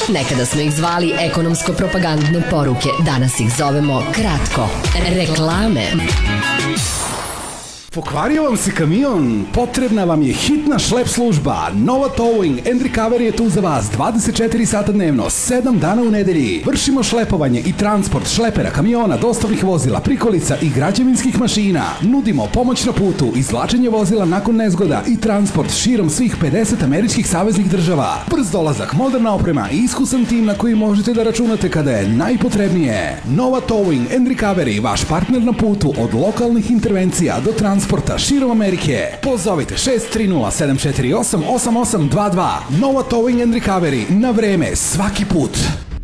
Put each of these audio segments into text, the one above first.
Nekada smo ih zvali ekonomsko-propagandne poruke, danas ih zovemo kratko. Reklame. Pokvario vam se kamion? Potrebna vam je hitna šlep služba. Nova Towing and Recovery je tu za vas 24 sata dnevno, 7 dana u nedelji. Vršimo šlepovanje i transport šlepera, kamiona, dostavnih vozila, prikolica i građevinskih mašina. Nudimo pomoć na putu, izvlačenje vozila nakon nezgoda i transport širom svih 50 američkih saveznih država. Brz dolazak, moderna oprema i iskusan tim na koji možete da računate kada je najpotrebnije. Nova Towing and Recovery, vaš partner na putu od lokalnih intervencija do transporta širom Amerike. Pozovite 630-748-8822. Nova Towing and Recovery. Na vreme, svaki put.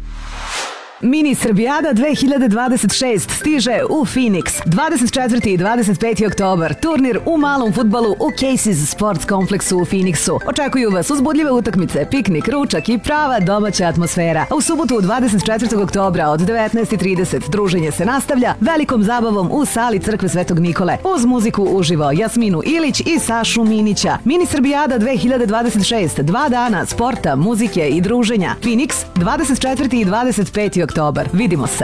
Mini Srbijada 2026 stiže u Phoenix. 24. i 25. oktobar. Turnir u malom fudbalu u Casey's Sports kompleksu u Phoenixu. Očekuju vas uzbudljive utakmice, piknik, ručak i prava domaća atmosfera. A u subotu 24. oktobra od 19:30 druženje se nastavlja velikom zabavom u sali Crkve Svetog Nikole. Uz muziku uživo Jasminu Ilić i Sašu Minića. Mini Srbijada 2026. 2 dana sporta, muzike i druženja. Phoenix 24. i 25. oktobar. Vidimo se.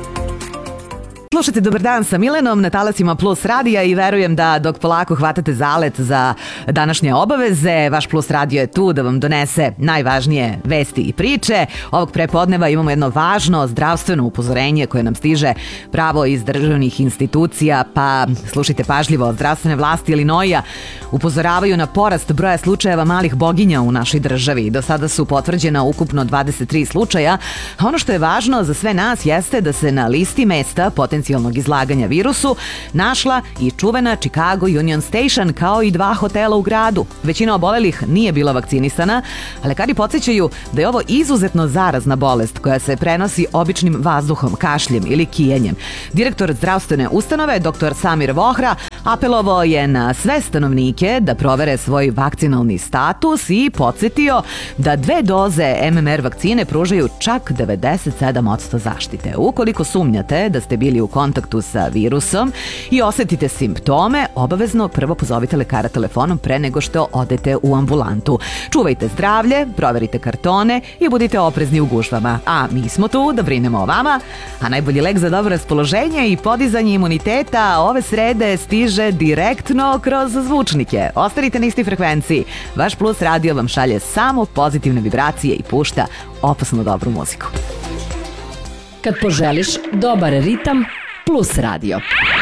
Slušajte Dobar dan sa Milenom na talasima Plus radija i verujem da dok polako hvatate zalet za današnje obaveze, vaš Plus radio je tu da vam donese najvažnije vesti i priče. Ovog prepodneva imamo jedno važno zdravstveno upozorenje koje nam stiže pravo iz državnih institucija, pa slušajte pažljivo. Zdravstvene vlasti Ilinoija upozoravaju na porast broja slučajeva malih boginja u našoj državi. Do sada su potvrđena ukupno 23 slučaja, a ono što je važno za sve nas jeste da se na listi mesta potencijalnog izlaganja virusu našla i čuvena Chicago Union Station kao i 2 hotela u gradu. Većina obolelih nije bila vakcinisana, a lekari podsjećaju da je ovo izuzetno zarazna bolest koja se prenosi običnim vazduhom, kašljem ili kijenjem. Direktor zdravstvene ustanove, dr. Samir Vohra, apelovao je na sve stanovnike da provere svoj vakcinalni status i podsjetio da 2 doze MMR vakcine pružaju čak 97% zaštite. Ukoliko sumnjate da ste bili u kontaktu sa virusom i osetite simptome, obavezno prvo pozovite lekara telefonom pre nego što odete u ambulantu. Čuvajte zdravlje, proverite kartone i budite oprezni u gužvama. A mi smo tu da brinemo o vama, a najbolji lek za dobro raspoloženje i podizanje imuniteta ove srede stiže direktno kroz zvučnike. Ostanite na istoj frekvenciji. Vaš Plus radio vam šalje samo pozitivne vibracije i pušta opasno dobru muziku. Kad poželiš dobar ritam, Plus radio.